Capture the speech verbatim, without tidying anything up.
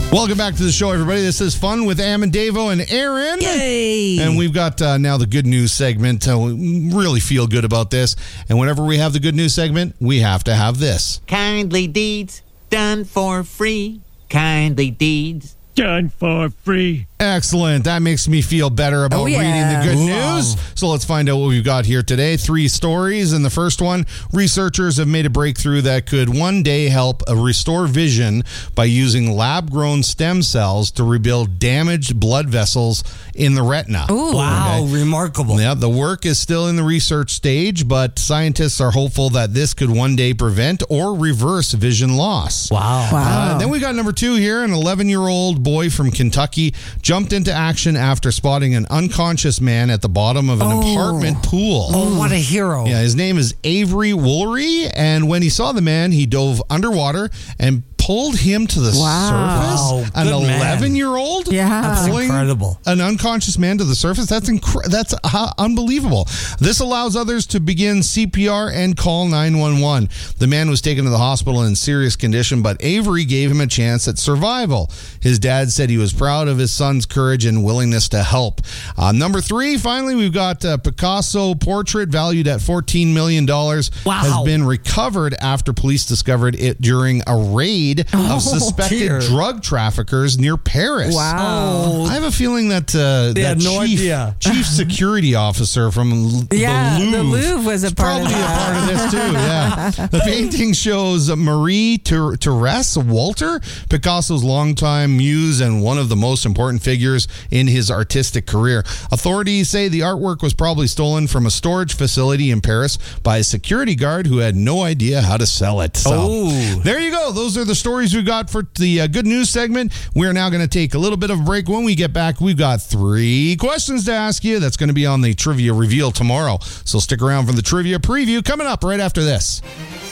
Welcome back to the show, everybody. This is Fun with Amendevo and Aaron. Yay! And we've got uh, now the good news segment. Uh, we really feel good about this. And whenever we have the good news segment, we have to have this. Kindly deeds done for free. Kindly deeds done for free. Excellent. That makes me feel better about Oh, yeah. reading the good Wow. news. So let's find out what we've got here today. Three stories. In the first one, researchers have made a breakthrough that could one day help uh, restore vision by using lab-grown stem cells to rebuild damaged blood vessels in the retina. Ooh. Wow, remarkable. Yeah, the work is still in the research stage, but scientists are hopeful that this could one day prevent or reverse vision loss. Wow. Wow. Uh, then we got number two here. An eleven-year-old boy from Kentucky jumped into action after spotting an unconscious man at the bottom of an Oh. apartment pool. Oh, what a hero. Yeah, his name is Avery Woolery, and when he saw the man, he dove underwater and pulled him to the Wow. surface. Wow, An good man. eleven-year-old? Yeah. That's Pulling incredible. An unconscious man to the surface? That's incre- That's uh, unbelievable. This allows others to begin C P R and call nine one one. The man was taken to the hospital in serious condition, but Avery gave him a chance at survival. His dad said he was proud of his son's courage and willingness to help. Uh, number three, finally, we've got a Picasso portrait valued at fourteen million dollars. Wow. Has been recovered after police discovered it during a raid of suspected dear. drug traffickers near Paris. Wow. I have a feeling that uh, They that had no chief, idea. chief security officer from L- Yeah, the Louvre, the Louvre was a is part of probably a that. part of this too. Yeah, the painting shows Marie Ther- Therese Walter, Picasso's longtime muse and one of the most important figures in his artistic career. Authorities say the artwork was probably stolen from a storage facility in Paris by a security guard who had no idea how to sell it. So Oh. there you go. Those are the stories we've got for the uh, good news segment. We're now going to take a little bit of a break. When we get back, we've got three questions to ask you. That's going to be on the trivia reveal tomorrow. So stick around for the trivia preview coming up right after this.